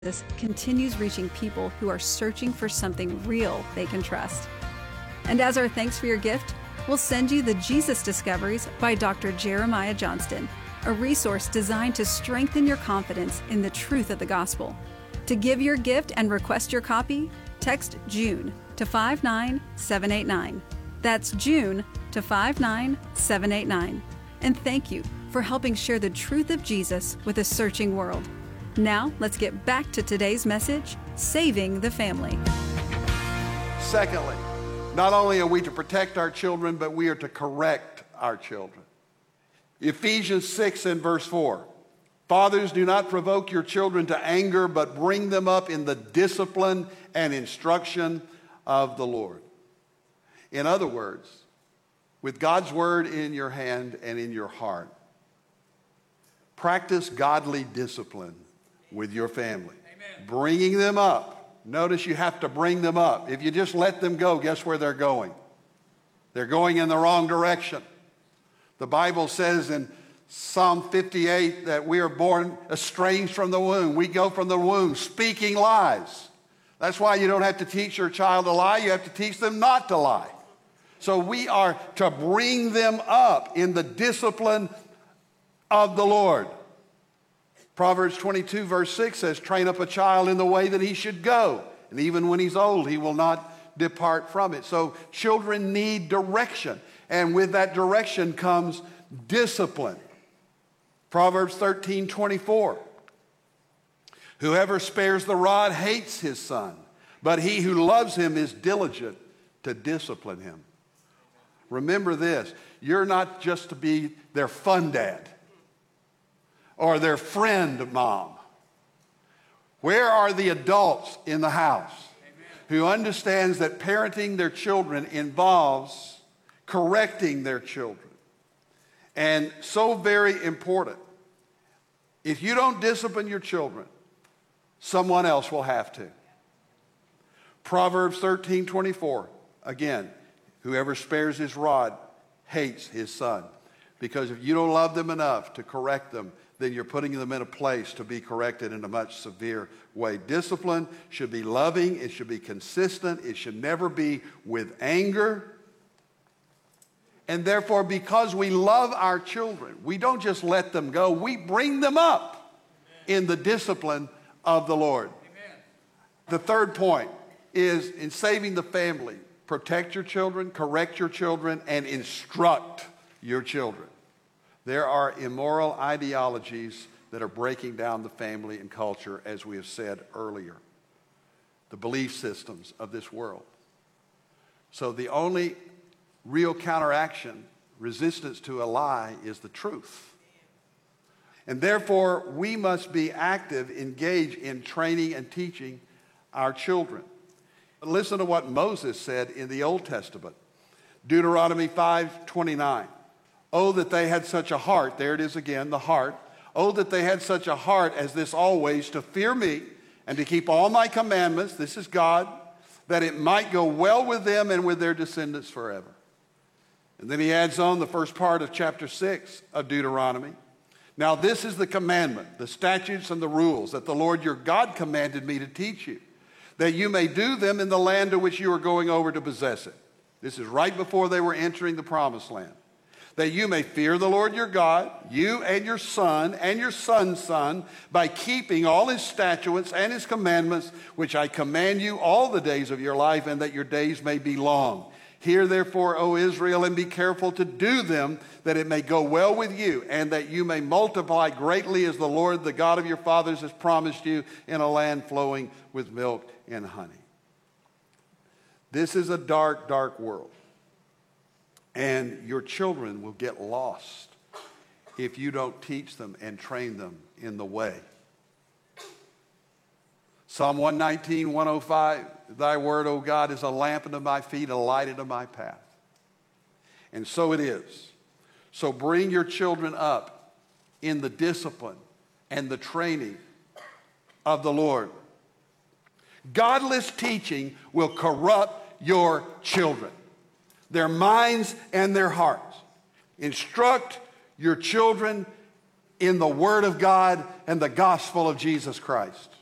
continues reaching people who are searching for something real they can trust. And as our thanks for your gift, we'll send you the Jesus Discoveries by Dr. Jeremiah Johnston, a resource designed to strengthen your confidence in the truth of the gospel. To give your gift and request your copy, text June to 59789. That's June to 59789. And thank you for helping share the truth of Jesus with a searching world. Now, let's get back to today's message, Saving the Family. Secondly, not only are we to protect our children, but we are to correct our children. Ephesians 6 and verse 4. Fathers, do not provoke your children to anger, but bring them up in the discipline and instruction of the Lord. In other words, with God's word in your hand and in your heart, practice godly discipline with your family. Amen. Bringing them up. Notice you have to bring them up. If you just let them go, guess where they're going? They're going in the wrong direction. The Bible says in Psalm 58 that we are born estranged from the womb. We go from the womb speaking lies. That's why you don't have to teach your child to lie. You have to teach them not to lie. So we are to bring them up in the discipline of the Lord. Proverbs 22 verse 6 says, train up a child in the way that he should go, and even when he's old, he will not depart from it. So children need direction, and with that direction comes discipline. Proverbs 13:24. Whoever spares the rod hates his son, but he who loves him is diligent to discipline him. Remember this, you're not just to be their fun dad or their friend mom. Where are the adults in the house who understands that parenting their children involves correcting their children? And so very important. If you don't discipline your children, someone else will have to. Proverbs 13:24, again, whoever spares his rod hates his son. Because if you don't love them enough to correct them, then you're putting them in a place to be corrected in a much severe way. Discipline should be loving. It should be consistent. It should never be with anger. And therefore, because we love our children, we don't just let them go. We bring them up in the discipline of the Lord. Amen. The third point is in saving the family, protect your children, correct your children, and instruct your children. There are immoral ideologies that are breaking down the family and culture, as we have said earlier. The belief systems of this world. So the only real counteraction, resistance to a lie, is the truth. And therefore, we must be active, engaged in training and teaching our children. Listen to what Moses said in the Old Testament. Deuteronomy 5:29. Oh, that they had such a heart, there it is again, the heart. Oh, that they had such a heart as this always, to fear me and to keep all my commandments, this is God, that it might go well with them and with their descendants forever. And then he adds on the first part of chapter 6 of Deuteronomy. Now this is the commandment, the statutes and the rules that the Lord your God commanded me to teach you, that you may do them in the land to which you are going over to possess it. This is right before they were entering the promised land. That you may fear the Lord your God, you and your son's son, by keeping all his statutes and his commandments, which I command you all the days of your life, and that your days may be long. Hear therefore, O Israel, and be careful to do them, that it may go well with you, and that you may multiply greatly as the Lord, the God of your fathers, has promised you, in a land flowing with milk and honey. This is a dark, dark world. And your children will get lost if you don't teach them and train them in the way. Psalm 119, 105, thy word, O God, is a lamp unto my feet, a light unto my path. And so it is. So bring your children up in the discipline and the training of the Lord. Godless teaching will corrupt your children, their minds and their hearts. Instruct your children in the Word of God and the gospel of Jesus Christ.